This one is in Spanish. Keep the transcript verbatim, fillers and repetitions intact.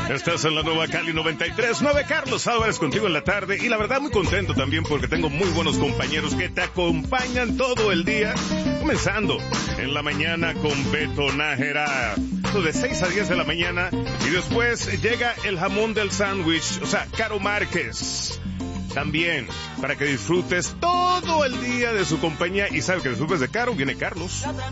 Estás en la Nueva Cali noventa y tres punto nueve. Carlos Álvarez contigo en la tarde. Y la verdad muy contento también porque tengo muy buenos compañeros que te acompañan todo el día. Comenzando en la mañana con Beto Nájera, de seis a diez de la mañana. Y después llega el jamón del sándwich, o sea, Caro Márquez. También, para que disfrutes todo el día de su compañía. Y sabe que después de Caro viene Carlos.